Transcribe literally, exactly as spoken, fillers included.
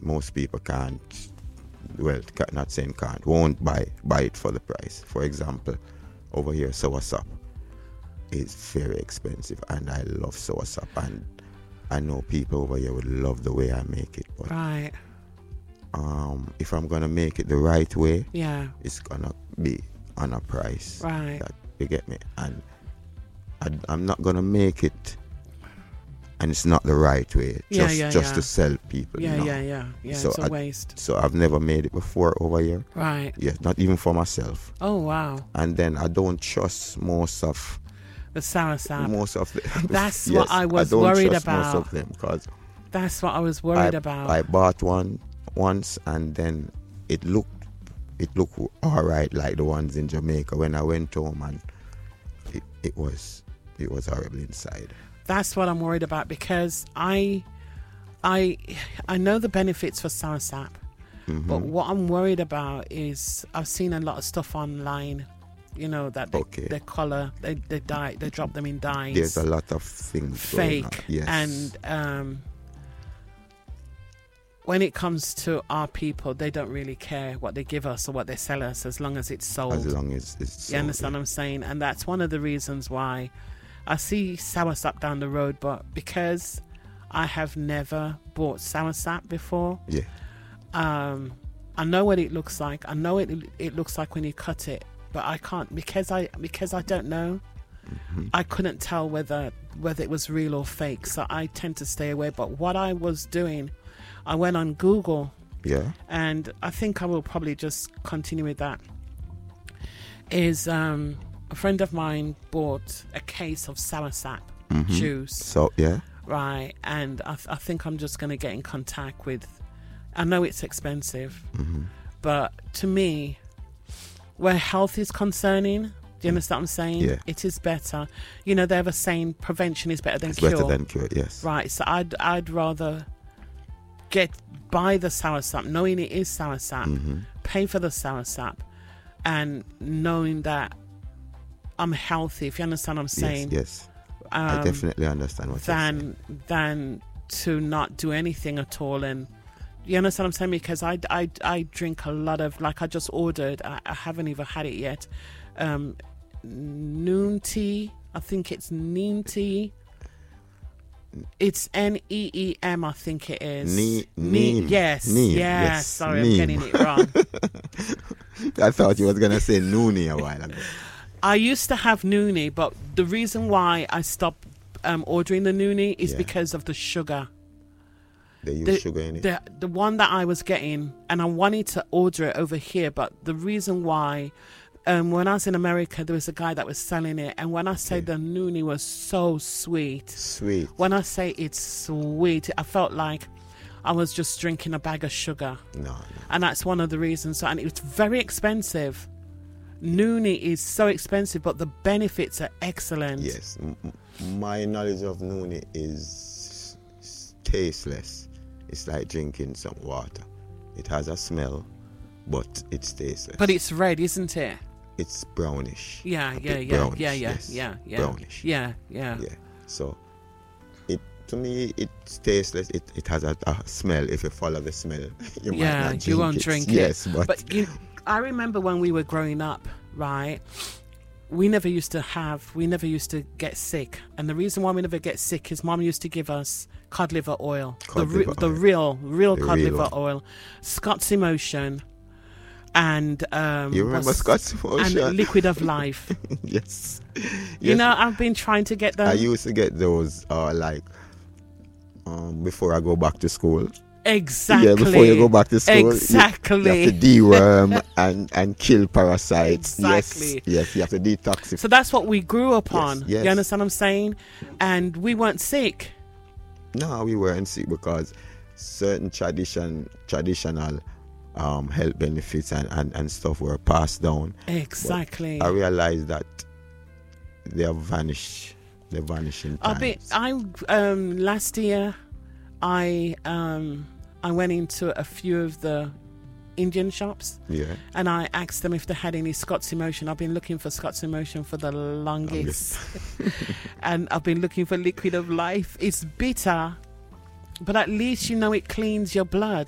most people can't, well, ca- not saying can't, won't buy buy it for the price. For example, over here, soursop is very expensive, and I love soursop, and I know people over here would love the way I make it. But right. um, if I'm gonna make it the right way, Yeah. it's gonna be on a price. Right. That, you get me? And I, I'm not gonna make it, and it's not the right way. Yeah, just yeah, just yeah. to sell people. Yeah, no. yeah, yeah, yeah. So it's a I- waste. So I've never made it before over here. Right. Yes, not even for myself. Oh wow. And then I don't trust most of The soursop. most of them. That's Yes, what I was don't worried trust about. Most of them, because That's what I was worried I, about. I bought one once, and then it looked it looked all right, like the ones in Jamaica. When I went home, and it, it was it was horrible inside. That's what I'm worried about, because I, I, I know the benefits for soursop, Mhm. but what I'm worried about is I've seen a lot of stuff online, you know, that they, Okay. they color, they they dye, they drop them in dyes, There's a lot of things going on. fake, Yes. and um, when it comes to our people, they don't really care what they give us or what they sell us, as long as it's sold. as long as it's You understand what I'm saying? And that's one of the reasons why I see soursop down the road, but because I have never bought soursop before, Yeah. um, I know what it looks like. I know it it looks like when you cut it, but I can't, because I because I don't know. Mhm. I couldn't tell whether whether it was real or fake, so I tend to stay away. But what I was doing, I went on Google, Yeah. and I think I will probably just continue with that. Is um, a friend of mine bought a case of soursop Mhm. juice, So yeah. right? And I, th- I think I'm just going to get in contact with. I know it's expensive, Mhm. but to me, where health is concerning, do you understand what I'm saying? Yeah. It is better. You know, they have a saying, prevention is better than It's cure. better than cure. Yes. Right, so I'd I'd rather get buy the soursop, knowing it is soursop, Mhm. pay for the soursop, and knowing that I'm healthy. If you understand what I'm saying, Yes. Yes. um, I definitely understand what you're saying. than than to not do anything at all. And you understand what I'm saying? Because I, I, I drink a lot of, like I just ordered, I, I haven't even had it yet, um, noon tea. I think it's neem tea. It's N E E M, I think it is. Ne- Ne- neem. Yes, Neem, yes. yes, Sorry, neem. I'm getting it wrong. I thought you was gonna say noonie a while ago. I used to have noonie, but the reason why I stopped um, ordering the noonie is Yeah. because of the sugar. They use The- sugar in it. The the one that I was getting, and I wanted to order it over here, but the reason why, um, when I was in America, there was a guy that was selling it, and when I say Okay. the noonie was so sweet, Sweet. when I say it's sweet, I felt like I was just drinking a bag of sugar, No, no. and that's one of the reasons. And it's very expensive. Noonie is so expensive, but the benefits are excellent. Yes. M- m- my knowledge of noonie is s- tasteless. It's like drinking some water. It has a smell, but it's tasteless. But it's red, isn't it? it's brownish. Yeah, A yeah, bit yeah, brownish, yeah, yeah, yes. yeah, yeah, Brownish. yeah, yeah. Yeah. So it to me it's tasteless. It it has a, a smell. If you follow the smell, you might Yeah, not drink you won't it. drink it. Yes, but, But you, I remember when we were growing up, right? We never used to have, we never used to get sick, and the reason why we never get sick is Mom used to give us cod liver oil, Cod the re- liver the oil. real, real The cod real liver one. oil, Scott's Emotion, and um, you remember what's- Scott's Emotion? and Liquid of Life. yes. You Yes. know, I've been trying to get them. I used to get those uh, like um, before I go back to school. Exactly. Yeah, before you go back to school, you- Exactly. you, have to deworm and, and kill parasites. Exactly. Yes, yes, you have to detoxify. So that's what we grew up Yes, on. yes. You understand what I'm saying? And we weren't sick. No, we weren't sick because certain tradition, traditional um, health benefits and, and, and stuff were passed down. Exactly. I realized that they have vanished. They vanish in I time. be, I um last year, I um I went into a few of the Indian shops Yeah. and I asked them if they had any Scott's Emotion. I've been looking for Scott's Emotion for the longest, and I've been looking for Liquid of Life. It's bitter, but at least you know it cleans your blood.